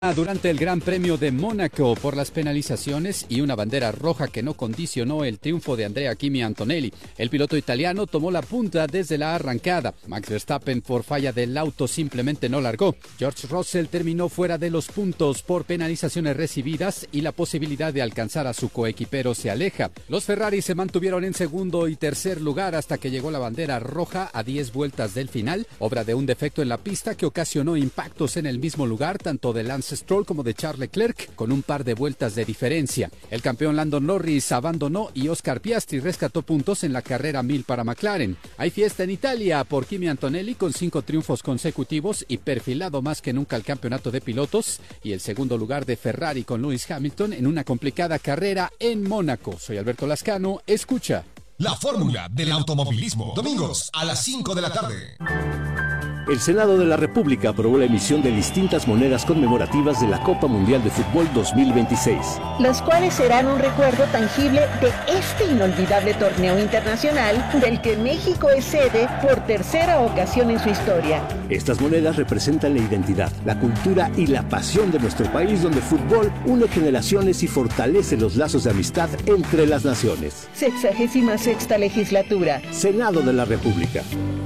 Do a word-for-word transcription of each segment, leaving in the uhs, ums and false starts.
Durante el Gran Premio de Mónaco por las penalizaciones y una bandera roja que no condicionó el triunfo de Andrea Kimi Antonelli. El piloto italiano tomó la punta desde la arrancada. Max Verstappen, por falla del auto, simplemente no largó. George Russell terminó fuera de los puntos por penalizaciones recibidas y la posibilidad de alcanzar a su coequipero se aleja. Los Ferrari se mantuvieron en segundo y tercer lugar hasta que llegó la bandera roja a diez vueltas del final, obra de un defecto en la pista que ocasionó impactos en el mismo lugar, tanto de Lance Stroll como de Charles Leclerc, con un par de vueltas de diferencia. El campeón Lando Norris abandonó y Oscar Piastri rescató puntos en la carrera mil para McLaren. Hay fiesta en Italia por Kimi Antonelli con cinco triunfos consecutivos y perfilado más que nunca al campeonato de pilotos, y el segundo lugar de Ferrari con Lewis Hamilton en una complicada carrera en Mónaco. Soy Alberto Lascano, escucha. La fórmula del automovilismo, domingos a las cinco de la tarde. El Senado de la República aprobó la emisión de distintas monedas conmemorativas de la Copa Mundial de Fútbol dos mil veintiséis. Las cuales serán un recuerdo tangible de este inolvidable torneo internacional del que México es sede por tercera ocasión en su historia. Estas monedas representan la identidad, la cultura y la pasión de nuestro país, donde el fútbol une generaciones y fortalece los lazos de amistad entre las naciones. Sexagésima sexta legislatura. Senado de la República.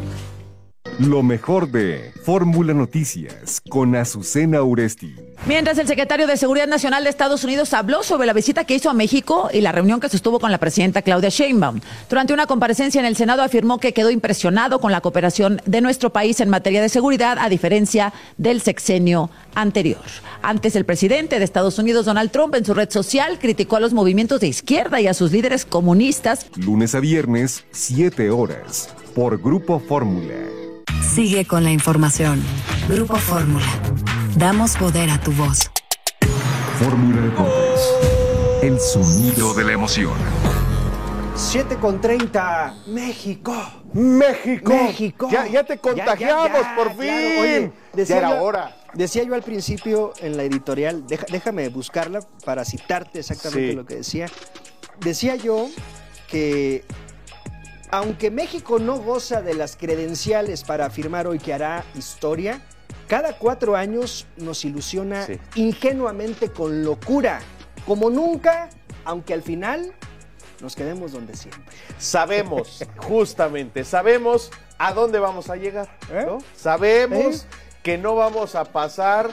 Lo mejor de Fórmula Noticias con Azucena Uresti. Mientras el secretario de Seguridad Nacional de Estados Unidos habló sobre la visita que hizo a México y la reunión que sostuvo con la presidenta Claudia Sheinbaum. Durante una comparecencia en el Senado afirmó que quedó impresionado con la cooperación de nuestro país en materia de seguridad, a diferencia del sexenio anterior. Antes, el presidente de Estados Unidos, Donald Trump, en su red social criticó a los movimientos de izquierda y a sus líderes comunistas. Lunes a viernes, siete horas, por Grupo Fórmula. Sigue con la información. Grupo Fórmula. Damos poder a tu voz. Fórmula Deportes. El sonido de la emoción. siete con treinta. México. México. México. Ya, ya te contagiamos, ya, ya, por fin. Claro. Oye, decía ya era yo, hora. Decía yo al principio en la editorial, deja, déjame buscarla para citarte exactamente sí. lo que decía. Decía yo que aunque México no goza de las credenciales para afirmar hoy que hará historia, cada cuatro años nos ilusiona sí. ingenuamente con locura, como nunca, aunque al final nos quedemos donde siempre. Sabemos, justamente, sabemos a dónde vamos a llegar, ¿no? ¿Eh? Sabemos ¿Eh? que no vamos a pasar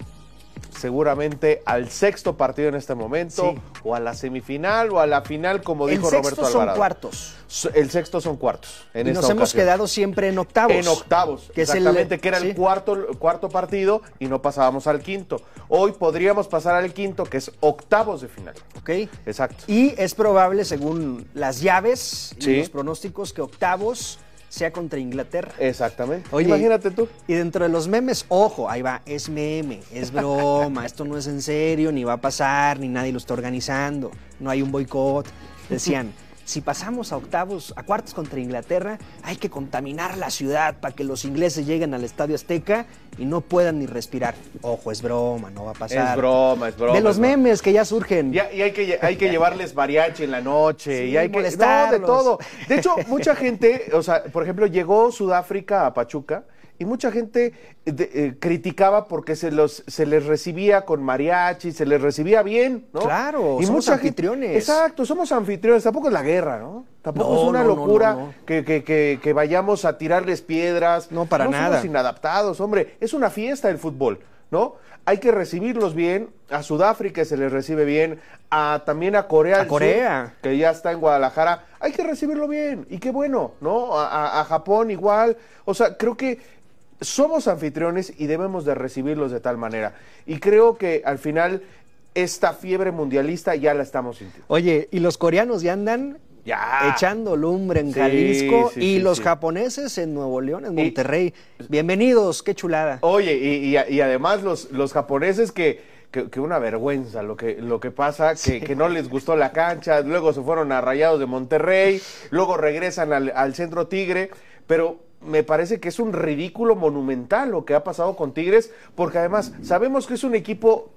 seguramente al sexto partido en este momento, sí. o a la semifinal, o a la final, como dijo Roberto Alvarado. El sexto son cuartos. El sexto son cuartos. En y esta nos hemos ocasión. quedado siempre en octavos. En octavos, que exactamente, es el, que era sí. el cuarto, cuarto partido, y no pasábamos al quinto. Hoy podríamos pasar al quinto, que es octavos de final. Ok. Exacto. Y es probable, según las llaves y sí. los pronósticos, que octavos sea contra Inglaterra. Exactamente. Oye, imagínate tú. Y dentro de los memes, ojo, ahí va, es meme, es broma, esto no es en serio, ni va a pasar, ni nadie lo está organizando, no hay un boicot. Decían, si pasamos a octavos, a cuartos contra Inglaterra, hay que contaminar la ciudad para que los ingleses lleguen al Estadio Azteca y no puedan ni respirar. Ojo, es broma, no va a pasar. Es broma, es broma. De los memes que ya surgen. Ya, y hay que, hay que llevarles mariachi en la noche, sí, y hay que no, de todo. De hecho, mucha gente, o sea, por ejemplo, llegó Sudáfrica a Pachuca, y mucha gente de, eh, criticaba porque se los se les recibía con mariachi, se les recibía bien, ¿no? Claro, y somos mucha anfitriones. Gente, exacto, somos anfitriones, tampoco es la guerra, ¿no? Tampoco no, es una no, locura no, no, no. Que, que, que, que vayamos a tirarles piedras. No, para no nada. Somos inadaptados, hombre, es una fiesta el fútbol, ¿no? Hay que recibirlos bien, a Sudáfrica se les recibe bien, a también a Corea a del Corea. Sur, que ya está en Guadalajara, hay que recibirlo bien, y qué bueno, ¿no? A, a, a Japón igual, o sea, creo que somos anfitriones y debemos de recibirlos de tal manera. Y creo que al final esta fiebre mundialista ya la estamos sintiendo. Oye, y los coreanos ya andan ya echando lumbre en sí, Jalisco sí, y sí, los sí. japoneses en Nuevo León, en Monterrey. Y, bienvenidos, qué chulada. Oye, y, y, y además los, los japoneses que, que, que una vergüenza lo que, lo que pasa, que, sí. que no les gustó la cancha, luego se fueron a Rayados de Monterrey, luego regresan al, al Centro Tigre, pero me parece que es un ridículo monumental lo que ha pasado con Tigres, porque además sabemos que es un equipo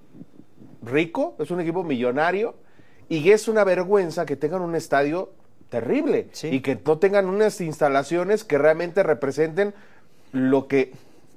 rico, es un equipo millonario, y es una vergüenza que tengan un estadio terrible, sí. y que no tengan unas instalaciones que realmente representen lo que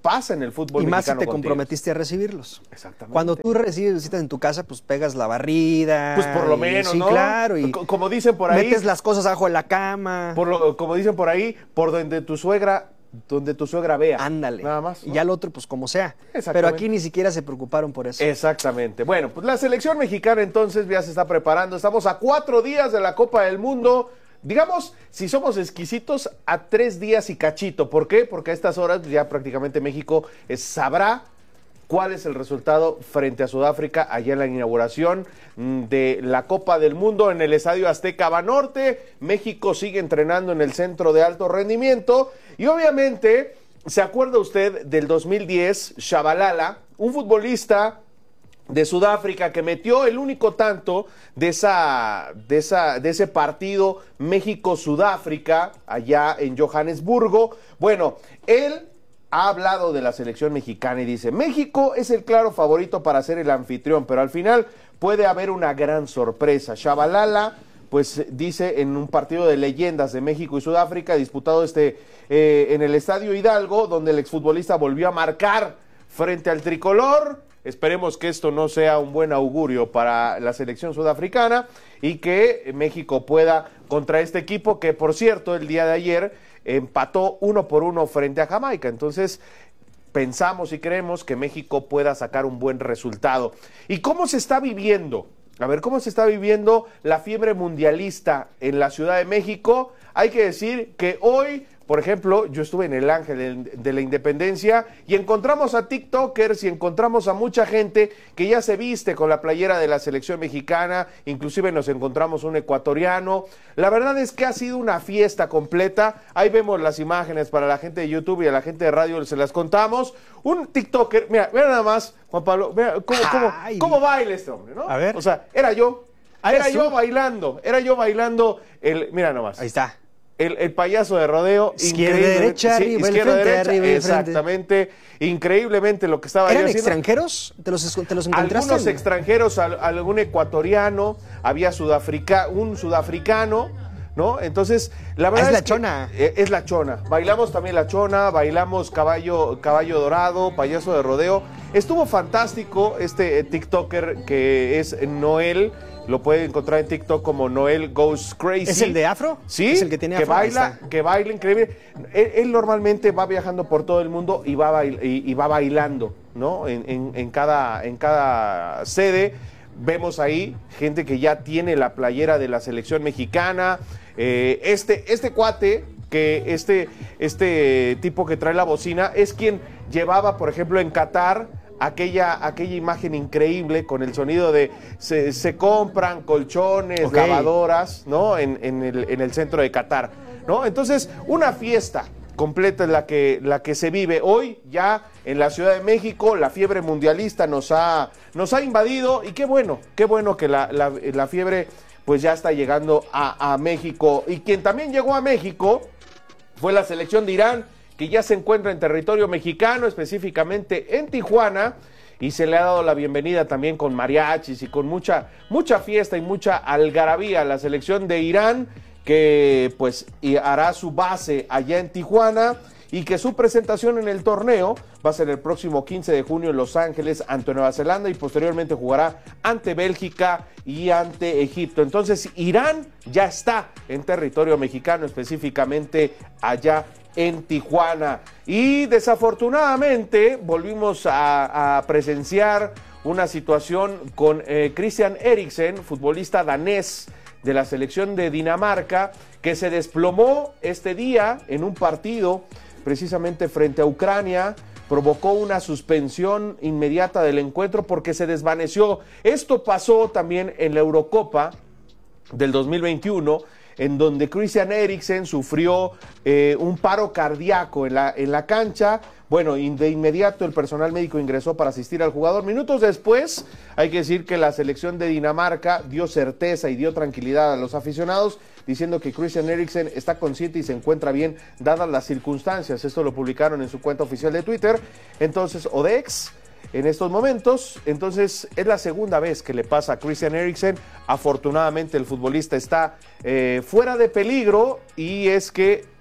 pasa en el fútbol y mexicano. Y más si te contigo. comprometiste a recibirlos. Exactamente. Cuando tú recibes visitas en tu casa, pues pegas la barrida. Pues por lo menos, sí, ¿no? claro. Y como dicen por ahí. Metes las cosas abajo de la cama. Por lo, como dicen por ahí, por donde tu suegra, donde tu suegra vea. Ándale. Nada más, ¿no? Y ya el otro, pues como sea. Pero aquí ni siquiera se preocuparon por eso. Exactamente. Bueno, pues la selección mexicana entonces ya se está preparando. Estamos a cuatro días de la Copa del Mundo. Digamos, si somos exquisitos, a tres días y cachito. ¿Por qué? Porque a estas horas ya prácticamente México eh, sabrá cuál es el resultado frente a Sudáfrica allá en la inauguración de la Copa del Mundo en el Estadio Azteca Banorte. México sigue entrenando en el Centro de Alto Rendimiento y obviamente, ¿se acuerda usted del dos mil diez, Shabalala, un futbolista de Sudáfrica que metió el único tanto de esa de esa de ese partido México-Sudáfrica allá en Johannesburgo? Bueno, él ha hablado de la selección mexicana y dice: México es el claro favorito para ser el anfitrión, pero al final puede haber una gran sorpresa. Shabalala, pues dice en un partido de leyendas de México y Sudáfrica disputado este eh, en el Estadio Hidalgo, donde el exfutbolista volvió a marcar frente al tricolor. Esperemos que esto no sea un buen augurio para la selección sudafricana y que México pueda contra este equipo que, por cierto, el día de ayer empató uno por uno frente a Jamaica. Entonces, pensamos y creemos que México pueda sacar un buen resultado. ¿Y cómo se está viviendo? A ver, ¿cómo se está viviendo la fiebre mundialista en la Ciudad de México? Hay que decir que hoy, por ejemplo, yo estuve en el Ángel de la Independencia y encontramos a tiktokers y encontramos a mucha gente que ya se viste con la playera de la selección mexicana, inclusive nos encontramos un ecuatoriano. La verdad es que ha sido una fiesta completa. Ahí vemos las imágenes para la gente de YouTube y a la gente de radio se las contamos. Un tiktoker, mira, mira nada más, Juan Pablo, mira cómo, cómo, cómo baila este hombre, ¿no? A ver. O sea, era yo, ¿Ah, era eres yo tú? bailando, era yo bailando, el, mira nomás. Ahí está. El, el payaso de rodeo, Izquierda, increíble, derecha, sí, arriba, el izquierda, frente, derecha, arriba, el frente. exactamente, increíblemente lo que estaba yo ¿Eran haciendo. extranjeros? ¿Te los, te los encontraste? Algunos extranjeros, al, algún ecuatoriano, había sudafrica, un sudafricano, ¿no? Entonces, la verdad Ah, es es la que, chona. eh, es la chona. Bailamos también la chona, bailamos caballo, caballo dorado, payaso de rodeo. Estuvo fantástico este eh, TikToker que es Noel. Lo puede encontrar en TikTok como Noel Goes Crazy. ¿Es el de afro? Sí, ¿Es el que tiene que afro? Ahí baila, está. que baila increíble. Él, él normalmente va viajando por todo el mundo y va, bail, y, y va bailando, ¿no? En, en, en, cada, en cada sede. Vemos ahí gente que ya tiene la playera de la selección mexicana. Eh, este, este cuate, que este, este tipo que trae la bocina, es quien llevaba, por ejemplo, en Qatar, aquella, aquella imagen increíble con el sonido de se, se compran colchones, Okay. lavadoras, ¿no? En, en, el, en el centro de Qatar, ¿no? Entonces, una fiesta completa es la que, la que se vive hoy ya en la Ciudad de México. La fiebre mundialista nos ha, nos ha invadido y qué bueno, qué bueno que la, la, la fiebre pues ya está llegando a, a México. Y quien también llegó a México fue la selección de Irán, que ya se encuentra en territorio mexicano, específicamente en Tijuana, y se le ha dado la bienvenida también con mariachis y con mucha, mucha fiesta y mucha algarabía a la selección de Irán, que pues y hará su base allá en Tijuana y que su presentación en el torneo va a ser el próximo quince de junio en Los Ángeles ante Nueva Zelanda y posteriormente jugará ante Bélgica y ante Egipto. Entonces Irán ya está en territorio mexicano, específicamente allá en Tijuana. Y desafortunadamente volvimos a, a presenciar una situación con eh, Christian Eriksen, futbolista danés de la selección de Dinamarca, que se desplomó este día en un partido precisamente frente a Ucrania. Provocó una suspensión inmediata del encuentro porque se desvaneció. Esto pasó también en la Eurocopa del dos mil veintiuno, en donde Christian Eriksen sufrió eh, un paro cardíaco en la, en la cancha. Bueno, de inmediato el personal médico ingresó para asistir al jugador. Minutos después, hay que decir que la selección de Dinamarca dio certeza y dio tranquilidad a los aficionados, diciendo que Christian Eriksen está consciente y se encuentra bien dadas las circunstancias. Esto lo publicaron en su cuenta oficial de Twitter. Entonces, o de X, en estos momentos, entonces es la segunda vez que le pasa a Christian Eriksen. Afortunadamente el futbolista está eh, fuera de peligro y es que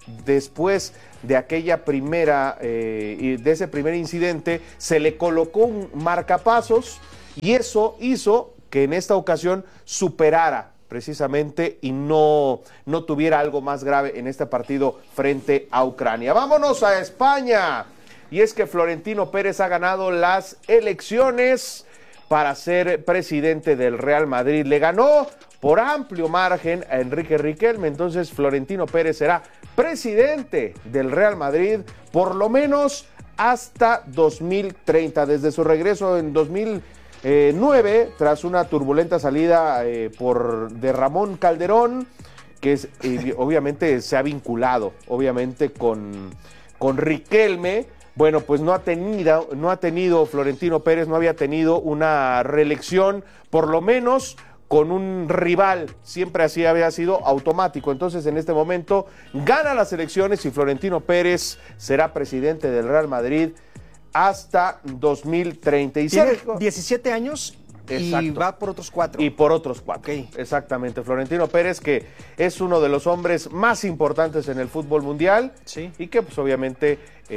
después de aquella primera, eh, de ese primer incidente, se le colocó un marcapasos y eso hizo que en esta ocasión superara precisamente y no, no tuviera algo más grave en este partido frente a Ucrania. Vámonos a España. Y es que Florentino Pérez ha ganado las elecciones para ser presidente del Real Madrid. Le ganó por amplio margen a Enrique Riquelme, entonces Florentino Pérez será presidente del Real Madrid por lo menos hasta dos mil treinta. Desde su regreso en dos mil nueve, tras una turbulenta salida eh, por de Ramón Calderón, que es, eh, obviamente se ha vinculado obviamente con, con Riquelme. Bueno, pues no ha tenido, no ha tenido Florentino Pérez, no había tenido una reelección, por lo menos con un rival, siempre así había sido automático. Entonces, en este momento, gana las elecciones y Florentino Pérez será presidente del Real Madrid hasta dos mil treinta y seis. Tiene diecisiete años. Exacto. Y va por otros cuatro. Y por otros cuatro. Okay. Exactamente. Florentino Pérez, que es uno de los hombres más importantes en el fútbol mundial. Sí. Y que, pues, obviamente,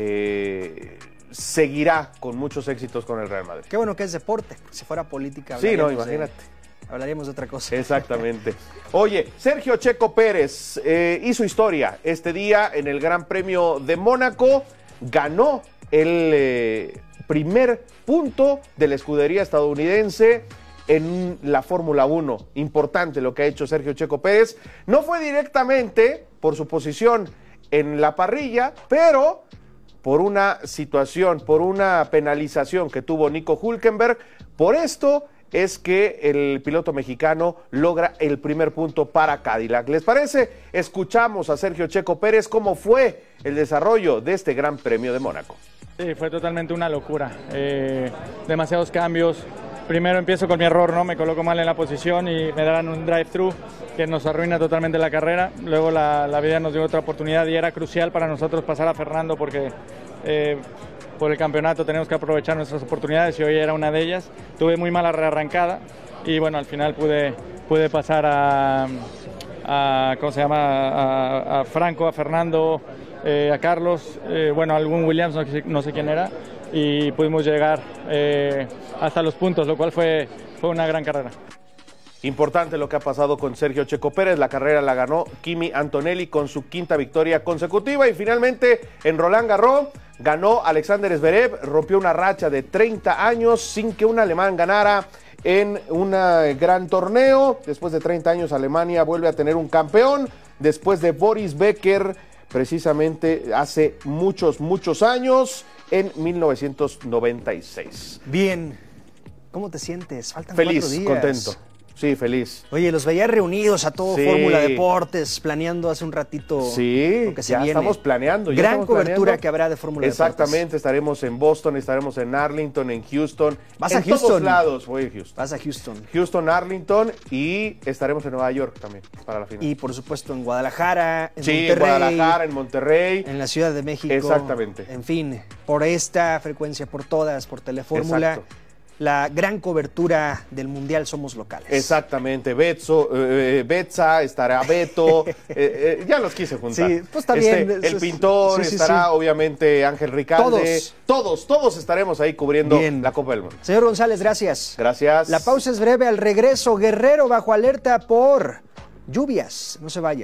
eh, seguirá con muchos éxitos con el Real Madrid. Qué bueno que es deporte. Si fuera política. Sí, no, imagínate. De, hablaríamos de otra cosa. Exactamente. Oye, Sergio Checo Pérez eh, hizo historia este día en el Gran Premio de Mónaco. Ganó el eh, primer punto de la escudería estadounidense en la Fórmula uno. Importante lo que ha hecho Sergio Checo Pérez. No fue directamente por su posición en la parrilla, pero por una situación, por una penalización que tuvo Nico Hülkenberg. Por esto es que el piloto mexicano logra el primer punto para Cadillac. ¿Les parece? Escuchamos a Sergio Checo Pérez cómo fue el desarrollo de este Gran Premio de Mónaco. Sí, fue totalmente una locura. Eh, demasiados cambios. Primero empiezo con mi error, ¿no? Me coloco mal en la posición y me dan un drive-thru que nos arruina totalmente la carrera. Luego la, la vida nos dio otra oportunidad y era crucial para nosotros pasar a Fernando porque eh, por el campeonato tenemos que aprovechar nuestras oportunidades y hoy era una de ellas. Tuve muy mala rearrancada y bueno, al final pude, pude pasar a, a, ¿cómo se llama? A, a Franco, a Fernando, eh, a Carlos, eh, bueno, a algún Williams, no sé, no sé quién era, y pudimos llegar eh, hasta los puntos, lo cual fue, fue una gran carrera. Importante lo que ha pasado con Sergio Checo Pérez. La carrera la ganó Kimi Antonelli con su quinta victoria consecutiva. Y finalmente en Roland Garros ganó Alexander Zverev. Rompió una racha de treinta años sin que un alemán ganara en un gran torneo. Después de treinta años Alemania vuelve a tener un campeón. Después de Boris Becker, precisamente hace muchos, muchos años, en mil novecientos noventa y seis. Bien. ¿Cómo te sientes? Faltan Feliz, cuatro días. contento. Sí, feliz. Oye, los veía reunidos a todo Sí. Fórmula Deportes, planeando hace un ratito Sí, lo que se ya viene. estamos planeando. ya Gran estamos cobertura planeando. que habrá de Fórmula Exactamente, Deportes. estaremos en Boston, estaremos en Arlington, en Houston. ¿Vas en a Houston? todos lados voy a Houston. Vas a Houston. Houston, Arlington y estaremos en Nueva York también para la final. Y por supuesto en Guadalajara, en sí, en Monterrey, Guadalajara, en Monterrey. en la Ciudad de México. Exactamente. En fin, por esta frecuencia, por todas, por Telefórmula. Exacto. La gran cobertura del Mundial Somos Locales. Exactamente, Betso, eh, Betsa, estará Beto, eh, eh, ya los quise juntar. Sí, pues está Este, bien. El pintor, Sí, sí, estará sí. obviamente Ángel Ricalde. Todos. Todos, todos estaremos ahí cubriendo Bien. la Copa del Mundo. Señor González, gracias. Gracias. La pausa es breve. Al regreso, Guerrero bajo alerta por lluvias. No se vaya.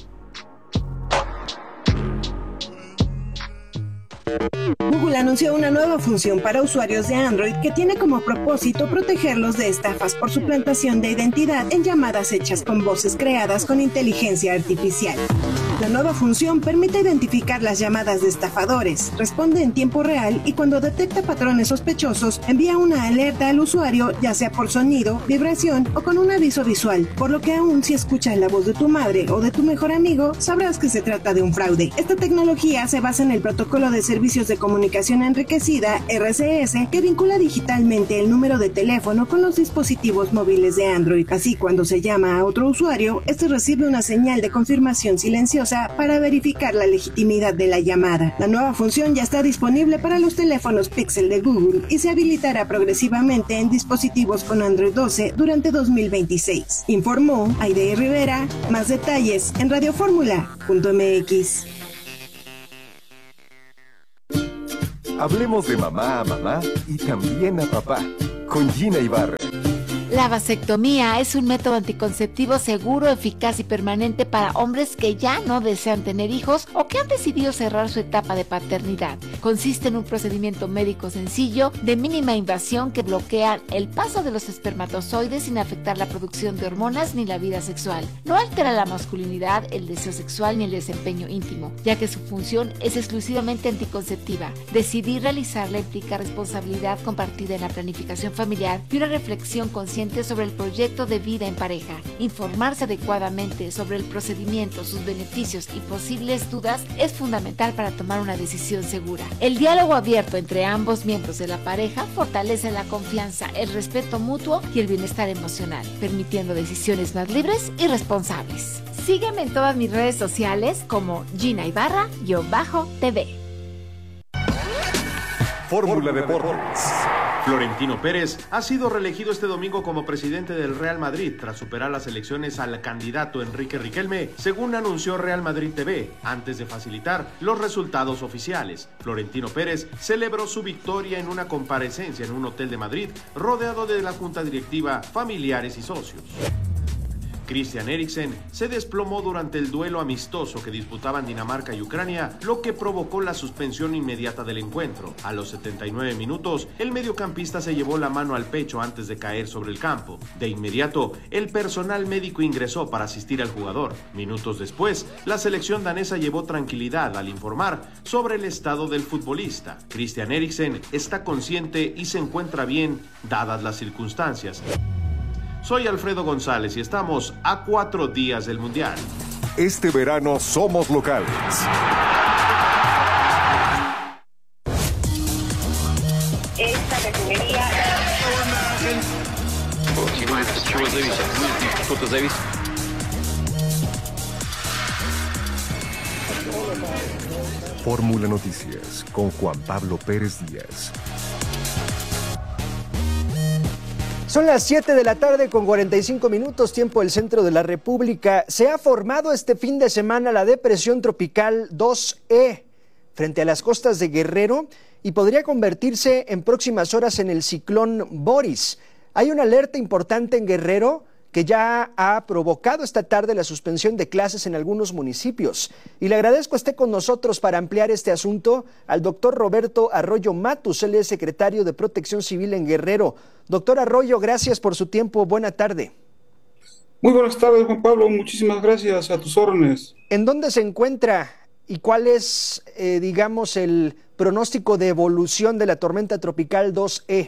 Google anunció una nueva función para usuarios de Android que tiene como propósito protegerlos de estafas por suplantación de identidad en llamadas hechas con voces creadas con inteligencia artificial. La nueva función permite identificar las llamadas de estafadores, responde en tiempo real y cuando detecta patrones sospechosos envía una alerta al usuario, ya sea por sonido, vibración o con un aviso visual, por lo que aún si escuchas la voz de tu madre o de tu mejor amigo, sabrás que se trata de un fraude. Esta tecnología se basa en el protocolo de servicios de comunicación enriquecida, R C S, que vincula digitalmente el número de teléfono con los dispositivos móviles de Android. Así, cuando se llama a otro usuario, este recibe una señal de confirmación silenciosa para verificar la legitimidad de la llamada. La nueva función ya está disponible para los teléfonos Pixel de Google y se habilitará progresivamente en dispositivos con Android doce durante dos mil veintiséis. Informó Aide Rivera. Más detalles en radioformula punto m x. Hablemos de mamá a mamá y también a papá, con Gina Ibarra. La vasectomía es un método anticonceptivo seguro, eficaz y permanente para hombres que ya no desean tener hijos o que han decidido cerrar su etapa de paternidad. Consiste en un procedimiento médico sencillo, de mínima invasión, que bloquea el paso de los espermatozoides sin afectar la producción de hormonas ni la vida sexual. No altera la masculinidad, el deseo sexual ni el desempeño íntimo, ya que su función es exclusivamente anticonceptiva. Decidir realizarla implica responsabilidad compartida en la planificación familiar y una reflexión consciente sobre el proyecto de vida en pareja. Informarse adecuadamente sobre el procedimiento, sus beneficios y posibles dudas es fundamental para tomar una decisión segura. El diálogo abierto entre ambos miembros de la pareja fortalece la confianza, el respeto mutuo y el bienestar emocional, permitiendo decisiones más libres y responsables. Sígueme en todas mis redes sociales como Gina Ibarra-T V. Fórmula Deportes. Florentino Pérez ha sido reelegido este domingo como presidente del Real Madrid tras superar las elecciones al candidato Enrique Riquelme, según anunció Real Madrid T V, antes de facilitar los resultados oficiales. Florentino Pérez celebró su victoria en una comparecencia en un hotel de Madrid, rodeado de la junta directiva, familiares y socios. Christian Eriksen se desplomó durante el duelo amistoso que disputaban Dinamarca y Ucrania, lo que provocó la suspensión inmediata del encuentro. A los setenta y nueve minutos, el mediocampista se llevó la mano al pecho antes de caer sobre el campo. De inmediato, el personal médico ingresó para asistir al jugador. Minutos después, la selección danesa llevó tranquilidad al informar sobre el estado del futbolista. Christian Eriksen está consciente y se encuentra bien, dadas las circunstancias. Soy Alfredo González y estamos a cuatro días del Mundial. Este verano somos locales. Esta refinería... Fórmula Noticias con Juan Pablo Pérez Díaz. Son las siete de la tarde con cuarenta y cinco minutos, tiempo del centro de la República. Se ha formado este fin de semana la depresión tropical dos E frente a las costas de Guerrero y podría convertirse en próximas horas en el ciclón Boris. Hay una alerta importante en Guerrero que ya ha provocado esta tarde la suspensión de clases en algunos municipios. Y le agradezco esté con nosotros para ampliar este asunto al doctor Roberto Arroyo Matus, él es secretario de Protección Civil en Guerrero. Doctor Arroyo, gracias por su tiempo, buena tarde. Muy buenas tardes, Juan Pablo, muchísimas gracias, a tus órdenes. ¿En dónde se encuentra y cuál es, eh, digamos, el pronóstico de evolución de la tormenta tropical dos E?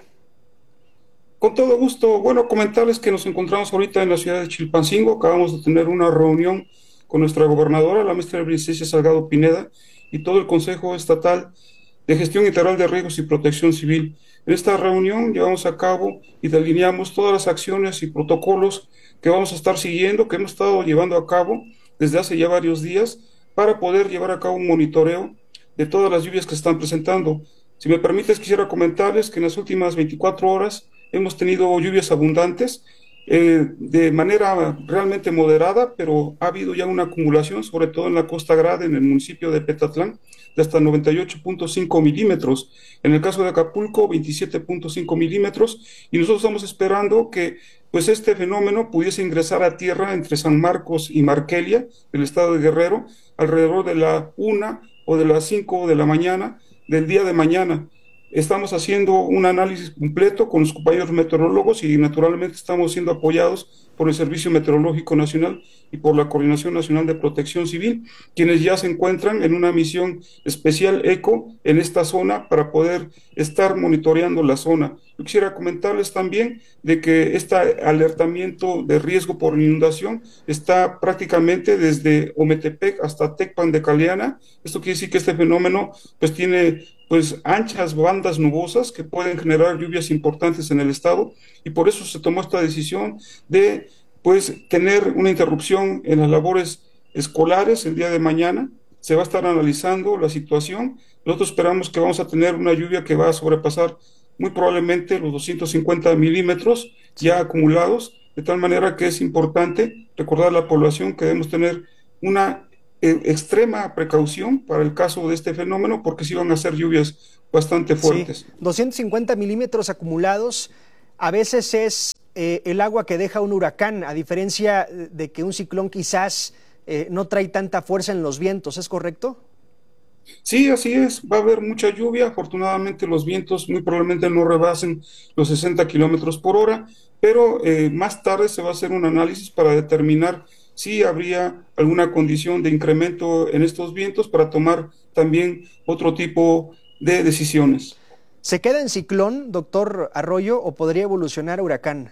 Con todo gusto. Bueno, comentarles que nos encontramos ahorita en la ciudad de Chilpancingo. Acabamos de tener una reunión con nuestra gobernadora, la maestra Bricesia Salgado Pineda, y todo el Consejo Estatal de Gestión Integral de Riesgos y Protección Civil. En esta reunión llevamos a cabo y delineamos todas las acciones y protocolos que vamos a estar siguiendo, que hemos estado llevando a cabo desde hace ya varios días, para poder llevar a cabo un monitoreo de todas las lluvias que se están presentando. Si me permites, quisiera comentarles que en las últimas veinticuatro horas hemos tenido lluvias abundantes, eh, de manera realmente moderada, pero ha habido ya una acumulación, sobre todo en la Costa Grande, en el municipio de Petatlán, de hasta noventa y ocho punto cinco milímetros. En el caso de Acapulco, veintisiete punto cinco milímetros, y nosotros estamos esperando que pues este fenómeno pudiese ingresar a tierra entre San Marcos y Markelia, del estado de Guerrero, alrededor de la una o de las cinco de la mañana del día de mañana. Estamos haciendo un análisis completo con los compañeros meteorólogos y naturalmente estamos siendo apoyados por el Servicio Meteorológico Nacional y por la Coordinación Nacional de Protección Civil, quienes ya se encuentran en una misión especial ECO en esta zona para poder estar monitoreando la zona. Yo quisiera comentarles también de que este alertamiento de riesgo por inundación está prácticamente desde Ometepec hasta Tecpan de Caleana. Esto quiere decir que este fenómeno pues tiene pues anchas bandas nubosas que pueden generar lluvias importantes en el estado, y por eso se tomó esta decisión de pues tener una interrupción en las labores escolares el día de mañana. Se va a estar analizando la situación. Nosotros esperamos que vamos a tener una lluvia que va a sobrepasar muy probablemente los doscientos cincuenta milímetros ya acumulados, de tal manera que es importante recordar a la población que debemos tener una eh, extrema precaución para el caso de este fenómeno, porque sí van a ser lluvias bastante fuertes. Sí, doscientos cincuenta milímetros acumulados, a veces es eh, el agua que deja un huracán, a diferencia de que un ciclón quizás eh, no trae tanta fuerza en los vientos, ¿es correcto? Sí, así es, va a haber mucha lluvia, afortunadamente los vientos muy probablemente no rebasen los sesenta kilómetros por hora, pero eh, más tarde se va a hacer un análisis para determinar si habría alguna condición de incremento en estos vientos para tomar también otro tipo de decisiones. ¿Se queda en ciclón, doctor Arroyo, o podría evolucionar a huracán?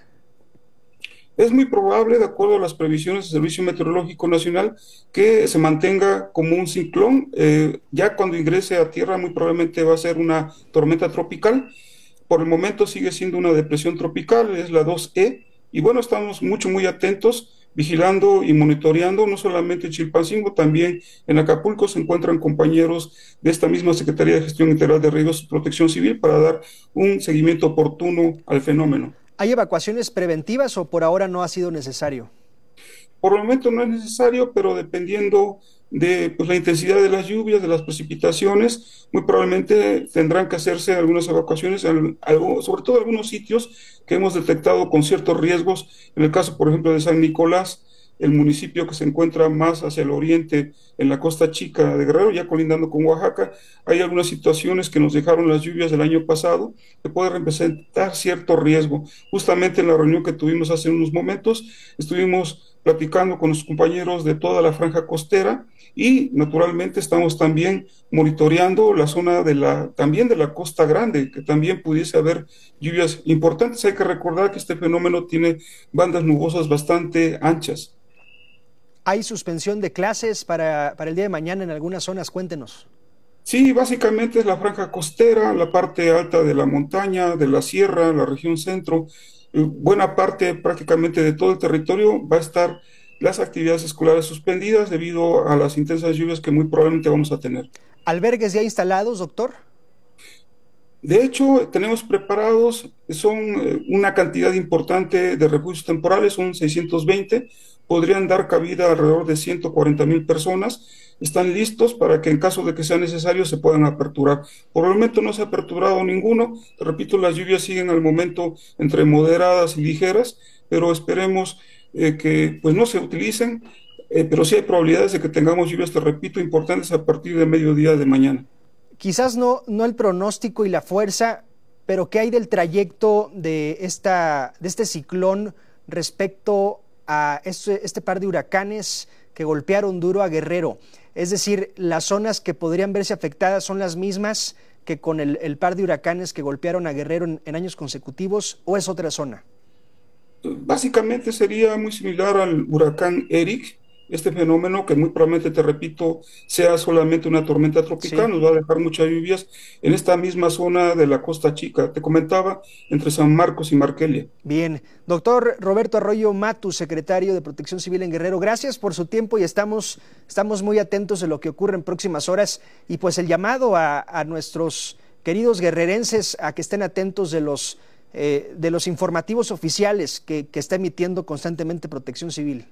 Es muy probable, de acuerdo a las previsiones del Servicio Meteorológico Nacional, que se mantenga como un ciclón. Eh, ya cuando ingrese a tierra muy probablemente va a ser una tormenta tropical. Por el momento sigue siendo una depresión tropical, es la dos E, y bueno, estamos mucho, muy atentos, vigilando y monitoreando, no solamente en Chilpancingo, también en Acapulco se encuentran compañeros de esta misma Secretaría de Gestión Integral de Riesgos y Protección Civil para dar un seguimiento oportuno al fenómeno. ¿Hay evacuaciones preventivas o por ahora no ha sido necesario? Por el momento no es necesario, pero dependiendo de pues, la intensidad de las lluvias, de las precipitaciones, muy probablemente tendrán que hacerse algunas evacuaciones, algo, sobre todo algunos sitios que hemos detectado con ciertos riesgos. En el caso, por ejemplo, de San Nicolás, el municipio que se encuentra más hacia el oriente, en la Costa Chica de Guerrero, ya colindando con Oaxaca, hay algunas situaciones que nos dejaron las lluvias del año pasado que pueden representar cierto riesgo. Justamente en la reunión que tuvimos hace unos momentos, estuvimos platicando con los compañeros de toda la franja costera y naturalmente estamos también monitoreando la zona de la, también de la Costa Grande, que también pudiese haber lluvias importantes. Hay que recordar que este fenómeno tiene bandas nubosas bastante anchas. ¿Hay suspensión de clases para, para el día de mañana en algunas zonas? Cuéntenos. Sí, básicamente es la franja costera, la parte alta de la montaña, de la sierra, la región centro. Buena parte prácticamente de todo el territorio va a estar las actividades escolares suspendidas debido a las intensas lluvias que muy probablemente vamos a tener. ¿Albergues ya instalados, doctor? De hecho, tenemos preparados, son eh, una cantidad importante de refugios temporales, son seiscientos veinte, podrían dar cabida a alrededor de ciento cuarenta mil personas, están listos para que en caso de que sea necesario se puedan aperturar. Por el momento no se ha aperturado ninguno, te repito, las lluvias siguen al momento entre moderadas y ligeras, pero esperemos eh, que pues no se utilicen, eh, pero sí hay probabilidades de que tengamos lluvias, te repito, importantes a partir de mediodía de mañana. Quizás no, no el pronóstico y la fuerza, pero ¿qué hay del trayecto de, esta, de este ciclón respecto a este, este par de huracanes que golpearon duro a Guerrero? Es decir, ¿las zonas que podrían verse afectadas son las mismas que con el, el par de huracanes que golpearon a Guerrero en, en años consecutivos, o es otra zona? Básicamente sería muy similar al huracán Eric. Este fenómeno, que muy probablemente, te repito, sea solamente una tormenta tropical, sí, nos va a dejar muchas lluvias en esta misma zona de la Costa Chica, te comentaba, entre San Marcos y Markelia. Bien, doctor Roberto Arroyo Matus, secretario de Protección Civil en Guerrero, gracias por su tiempo y estamos, estamos muy atentos de lo que ocurre en próximas horas, y pues el llamado a, a nuestros queridos guerrerenses a que estén atentos de los, eh, de los informativos oficiales que, que está emitiendo constantemente Protección Civil.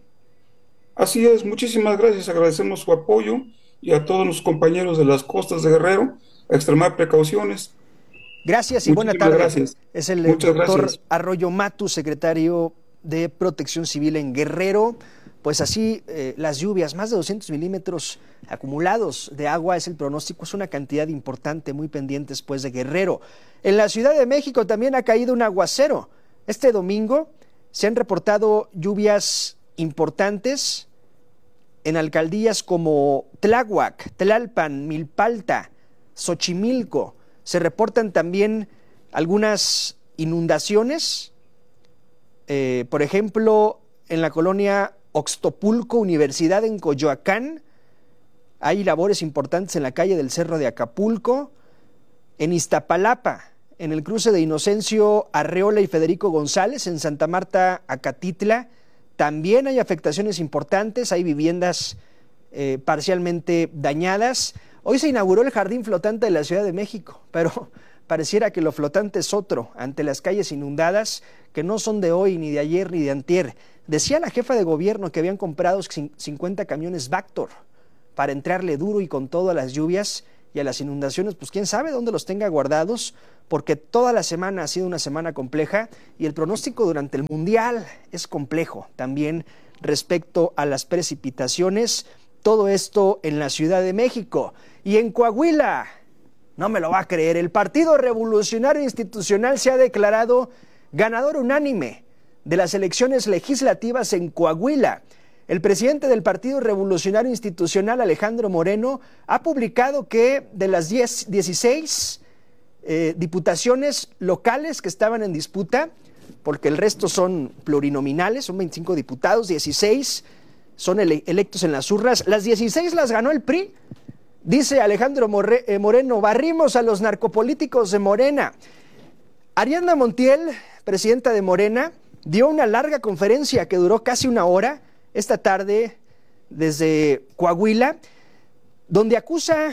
Así es, muchísimas gracias, agradecemos su apoyo y a todos los compañeros de las costas de Guerrero a extremar precauciones. Gracias y buena tarde. Gracias. Es el Muchas doctor gracias. Arroyo Matus, secretario de Protección Civil en Guerrero. Pues así eh, las lluvias, más de doscientos milímetros acumulados de agua es el pronóstico, es una cantidad importante, muy pendiente después de Guerrero. En la Ciudad de México también ha caído un aguacero. Este domingo se han reportado lluvias importantes en alcaldías como Tláhuac, Tlalpan, Milpalta, Xochimilco. Se reportan también algunas inundaciones, eh, por ejemplo, en la colonia Oxtopulco, Universidad en Coyoacán, hay labores importantes en la calle del Cerro de Acapulco, en Iztapalapa, en el cruce de Inocencio Arreola y Federico González, en Santa Marta, Acatitla, también hay afectaciones importantes, hay viviendas eh, parcialmente dañadas. Hoy se inauguró el jardín flotante de la Ciudad de México, pero pareciera que lo flotante es otro, ante las calles inundadas, que no son de hoy, ni de ayer, ni de antier. Decía la jefa de gobierno que habían comprado cincuenta camiones Vactor para entrarle duro y con todo a las lluvias y a las inundaciones, pues quién sabe dónde los tenga guardados, porque toda la semana ha sido una semana compleja y el pronóstico durante el Mundial es complejo también respecto a las precipitaciones, todo esto en la Ciudad de México. Y en Coahuila, no me lo va a creer, el Partido Revolucionario Institucional se ha declarado ganador unánime de las elecciones legislativas en Coahuila. El presidente del Partido Revolucionario Institucional, Alejandro Moreno, ha publicado que de las diez, dieciséis eh, diputaciones locales que estaban en disputa, porque el resto son plurinominales, son veinticinco diputados, dieciséis son ele- electos en las urnas, las dieciséis las ganó el P R I. Dice Alejandro Morre- eh, Moreno, barrimos a los narcopolíticos de Morena. Ariadna Montiel, presidenta de Morena, dio una larga conferencia que duró casi una hora esta tarde desde Coahuila, donde acusa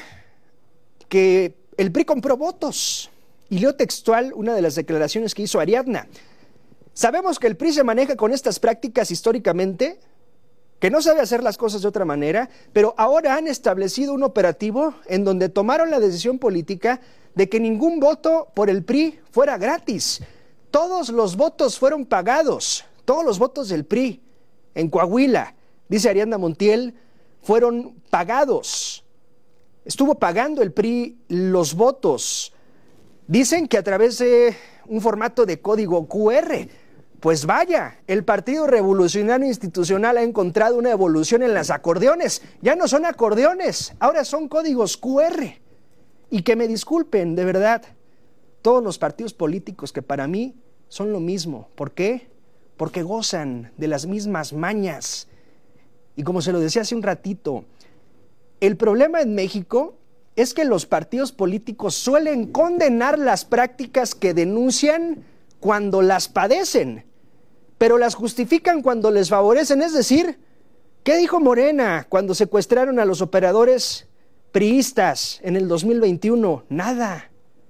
que el P R I compró votos. Y leo textual una de las declaraciones que hizo Ariadna. Sabemos que el P R I se maneja con estas prácticas históricamente, que no sabe hacer las cosas de otra manera, pero ahora han establecido un operativo en donde tomaron la decisión política de que ningún voto por el P R I fuera gratis. Todos los votos fueron pagados, todos los votos del P R I en Coahuila, dice Ariadna Montiel, fueron pagados. Estuvo pagando el P R I los votos. Dicen que a través de un formato de código cu erre. Pues vaya, el Partido Revolucionario Institucional ha encontrado una evolución en las acordeones. Ya no son acordeones, ahora son códigos cu erre. Y que me disculpen, de verdad, todos los partidos políticos que para mí son lo mismo. ¿Por qué? Porque gozan de las mismas mañas. Y como se lo decía hace un ratito, el problema en México es que los partidos políticos suelen condenar las prácticas que denuncian cuando las padecen, pero las justifican cuando les favorecen. Es decir, ¿qué dijo Morena cuando secuestraron a los operadores priistas en el dos mil veintiuno? Nada.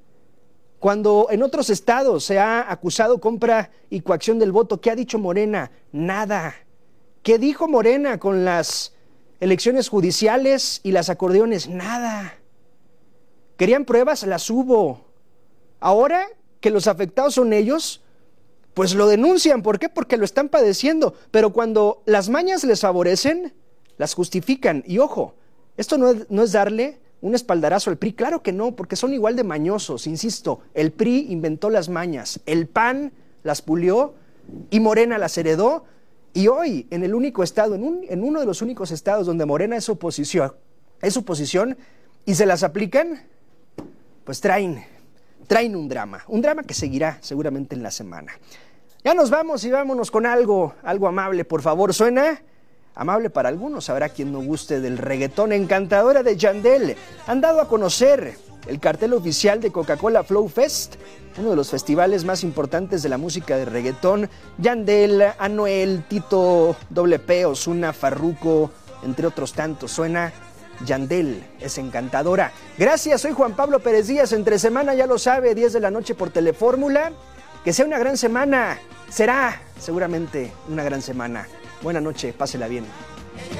Cuando en otros estados se ha acusado compra y coacción del voto, ¿qué ha dicho Morena? Nada. ¿Qué dijo Morena con las elecciones judiciales y las acordeones? Nada. ¿Querían pruebas? Las hubo. Ahora que los afectados son ellos, pues lo denuncian. ¿Por qué? Porque lo están padeciendo. Pero cuando las mañas les favorecen, las justifican. Y ojo, esto no es, no es darle un espaldarazo al P R I, claro que no, porque son igual de mañosos, insisto. El P R I inventó las mañas, el P A N las pulió y Morena las heredó. Y hoy, en el único estado, en, un, en uno de los únicos estados donde Morena es oposición, es oposición y se las aplican, pues traen, traen un drama, un drama que seguirá seguramente en la semana. Ya nos vamos y vámonos con algo, algo amable, por favor. Suena amable para algunos, habrá quien no guste del reggaetón. Encantadora de Yandel. Han dado a conocer el cartel oficial de Coca-Cola Flow Fest, uno de los festivales más importantes de la música de reggaetón. Yandel, Anuel, Tito, Doble P, Ozuna, Farruko, entre otros tantos. Suena Yandel, es encantadora. Gracias, soy Juan Pablo Pérez Díaz. Entre semana, ya lo sabe, diez de la noche por Telefórmula. Que sea una gran semana. Será seguramente una gran semana. Buena noche, pásela bien.